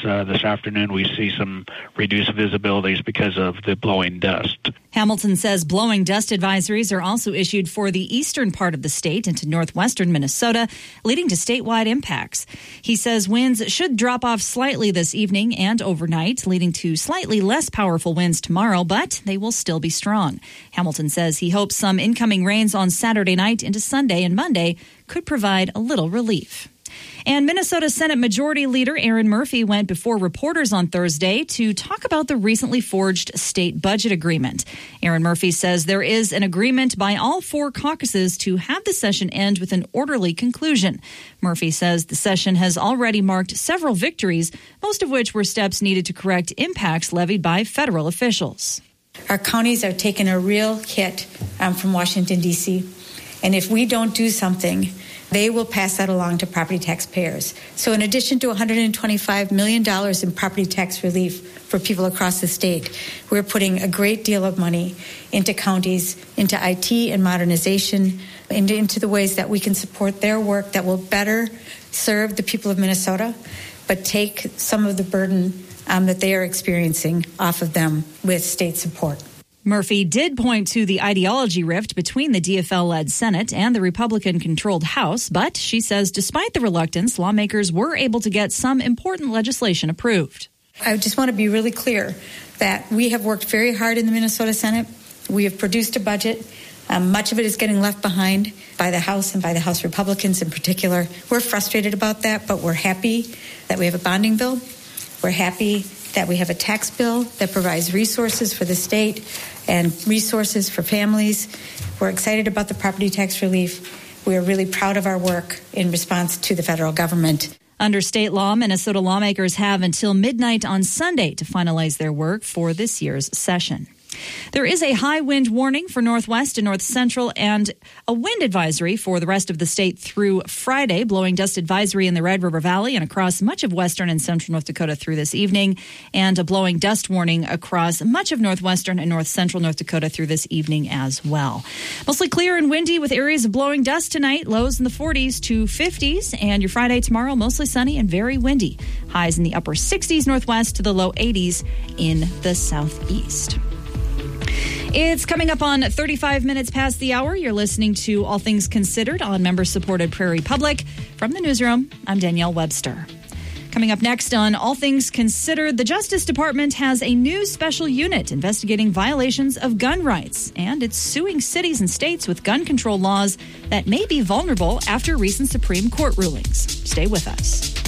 this afternoon we see some reduced visibilities because of the blowing dust. Hamilton says blowing dust advisories are also issued for the eastern part of the state into northwestern Minnesota, leading to statewide impacts. He says winds should drop off slightly this evening and overnight, leading to slightly less powerful winds tomorrow, but they will still be strong. Hamilton says he hopes some incoming rains on Saturday night into Sunday and Monday could provide a little relief. And Minnesota Senate Majority Leader Erin Murphy went before reporters on Thursday to talk about the recently forged state budget agreement. Erin Murphy says there is an agreement by all four caucuses to have the session end with an orderly conclusion. Murphy says the session has already marked several victories, most of which were steps needed to correct impacts levied by federal officials. Our counties are taking a real hit from Washington, D.C., and if we don't do something, they will pass that along to property taxpayers. So in addition to $125 million in property tax relief for people across the state, we're putting a great deal of money into counties, into IT and modernization, into the ways that we can support their work that will better serve the people of Minnesota, but take some of the burden that they are experiencing off of them with state support. Murphy did point to the ideology rift between the DFL-led Senate and the Republican-controlled House, but she says despite the reluctance, lawmakers were able to get some important legislation approved. I just want to be really clear that we have worked very hard in the Minnesota Senate. We have produced a budget. Much of it is getting left behind by the House and by the House Republicans in particular. We're frustrated about that, but we're happy that we have a bonding bill. We're happy that we have a tax bill that provides resources for the state and resources for families. We're excited about the property tax relief. We are really proud of our work in response to the federal government. Under state law, Minnesota lawmakers have until midnight on Sunday to finalize their work for this year's session. There is a high wind warning for northwest and north central and a wind advisory for the rest of the state through Friday. Blowing dust advisory in the Red River Valley and across much of western and central North Dakota through this evening, and a blowing dust warning across much of northwestern and north central North Dakota through this evening as well. Mostly clear and windy with areas of blowing dust tonight, lows in the 40s to 50s, and your Friday tomorrow mostly sunny and very windy. Highs in the upper 60s northwest to the low 80s in the southeast. It's coming up on 35 minutes past the hour. You're listening to All Things Considered on member-supported Prairie Public. From the newsroom, I'm Danielle Webster. Coming up next on All Things Considered, the Justice Department has a new special unit investigating violations of gun rights, and it's suing cities and states with gun control laws that may be vulnerable after recent Supreme Court rulings. Stay with us.